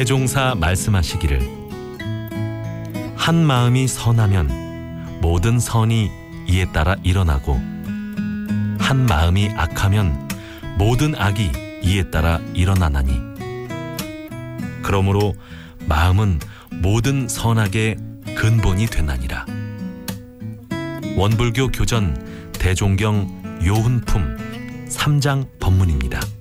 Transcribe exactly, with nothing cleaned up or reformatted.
대종사 말씀하시기를 한 마음이 선하면 모든 선이 이에 따라 일어나고 한 마음이 악하면 모든 악이 이에 따라 일어나나니 그러므로 마음은 모든 선악의 근본이 되나니라. 원불교 교전 대종경 요훈품 삼 장 법문입니다.